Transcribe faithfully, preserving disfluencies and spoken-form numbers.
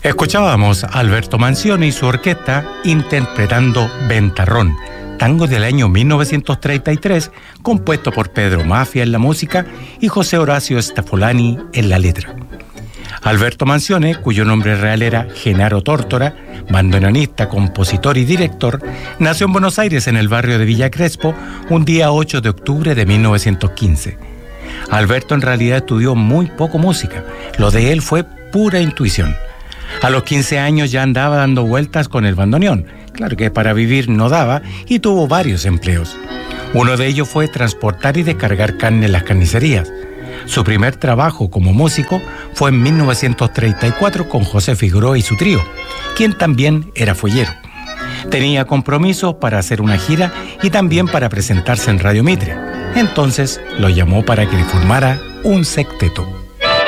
Escuchábamos a Alberto Manzioni y su orquesta interpretando Ventarrón, tango del año mil novecientos treinta y tres, compuesto por Pedro Mafia en la música y José Horacio Stafolani en la letra. Alberto Manzioni, cuyo nombre real era Genaro Tórtora, bandoneonista, compositor y director, nació en Buenos Aires en el barrio de Villa Crespo un día ocho de octubre de mil novecientos quince. Alberto en realidad estudió muy poco música, lo de él fue pura intuición. A los quince años ya andaba dando vueltas con el bandoneón, claro que para vivir no daba, y tuvo varios empleos. Uno de ellos fue transportar y descargar carne en las carnicerías. Su primer trabajo como músico fue en mil novecientos treinta y cuatro con José Figueroa y su trío, quien también era follero. Tenía compromisos para hacer una gira y también para presentarse en Radio Mitre. Entonces lo llamó para que le formara un sexteto.